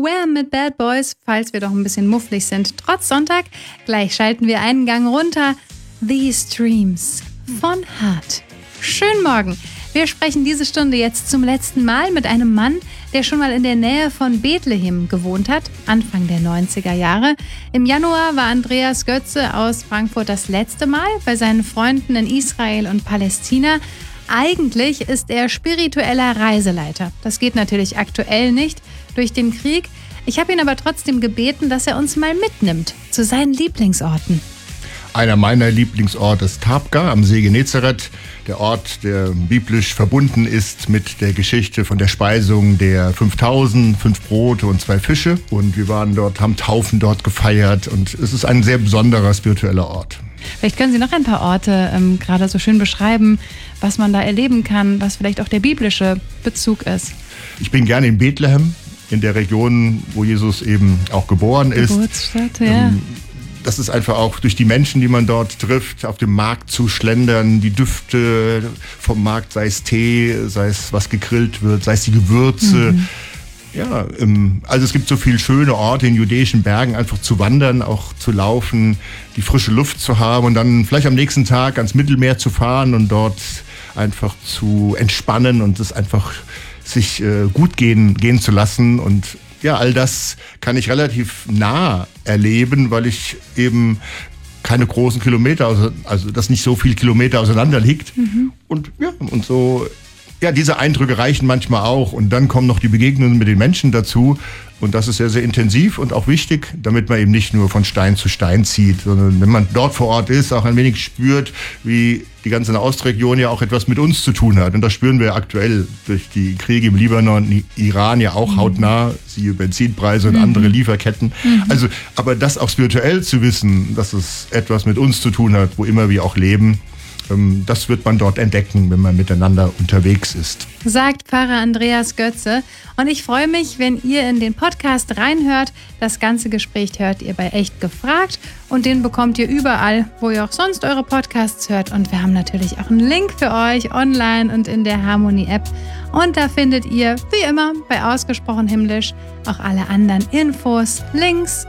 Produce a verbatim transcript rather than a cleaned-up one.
Wham mit Bad Boys, falls wir doch ein bisschen mufflig sind. Trotz Sonntag, gleich schalten wir einen Gang runter. These Dreams von Heart. Schönen Morgen. Wir sprechen diese Stunde jetzt zum letzten Mal mit einem Mann, der schon mal in der Nähe von Bethlehem gewohnt hat, Anfang der neunziger Jahre. Im Januar war Andreas Götze aus Frankfurt das letzte Mal bei seinen Freunden in Israel und Palästina. Eigentlich ist er spiritueller Reiseleiter. Das geht natürlich aktuell nicht durch den Krieg. Ich habe ihn aber trotzdem gebeten, dass er uns mal mitnimmt zu seinen Lieblingsorten. Einer meiner Lieblingsorte ist Tabgha am See Genezareth, der Ort, der biblisch verbunden ist mit der Geschichte von der Speisung der fünftausend, fünf Brote und zwei Fische. Und wir waren dort, haben Taufen dort gefeiert und es ist ein sehr besonderer spiritueller Ort. Vielleicht können Sie noch ein paar Orte ähm, gerade so schön beschreiben, was man da erleben kann, was vielleicht auch der biblische Bezug ist. Ich bin gerne in Bethlehem, in der Region, wo Jesus eben auch geboren ist. Geburtsstätte, ja. Ähm, Das ist einfach auch durch die Menschen, die man dort trifft, auf dem Markt zu schlendern, die Düfte vom Markt, sei es Tee, sei es was gegrillt wird, sei es die Gewürze. Mhm. Ja, also es gibt so viele schöne Orte in judäischen Bergen, einfach zu wandern, auch zu laufen, die frische Luft zu haben und dann vielleicht am nächsten Tag ans Mittelmeer zu fahren und dort einfach zu entspannen und es einfach sich äh, gut gehen, gehen zu lassen. Und ja, all das kann ich relativ nah erleben, weil ich eben keine großen Kilometer, also, also das nicht so viele Kilometer auseinander liegt. Mhm. Und ja, und so, ja, diese Eindrücke reichen manchmal auch. Und dann kommen noch die Begegnungen mit den Menschen dazu. Und das ist sehr, sehr intensiv und auch wichtig, damit man eben nicht nur von Stein zu Stein zieht, sondern wenn man dort vor Ort ist, auch ein wenig spürt, wie die ganze Nahostregion ja auch etwas mit uns zu tun hat. Und das spüren wir aktuell durch die Kriege im Libanon, Iran ja auch hautnah, siehe Benzinpreise und mhm. andere Lieferketten. Mhm. Also, aber das auch spirituell zu wissen, dass es etwas mit uns zu tun hat, wo immer wir auch leben, das wird man dort entdecken, wenn man miteinander unterwegs ist. Sagt Pfarrer Andreas Götze. Und ich freue mich, wenn ihr in den Podcast reinhört. Das ganze Gespräch hört ihr bei Echt gefragt. Und den bekommt ihr überall, wo ihr auch sonst eure Podcasts hört. Und wir haben natürlich auch einen Link für euch online und in der Harmony-App. Und da findet ihr, wie immer, bei Ausgesprochen Himmlisch auch alle anderen Infos, Links